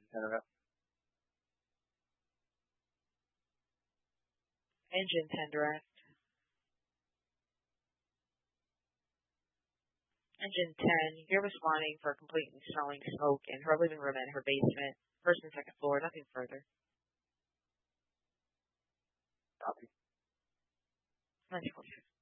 interrupt. Engine 10 direct. Engine 10, you're responding for completely smelling smoke in her living room and her basement, first and second floor, nothing further. Copy. 94.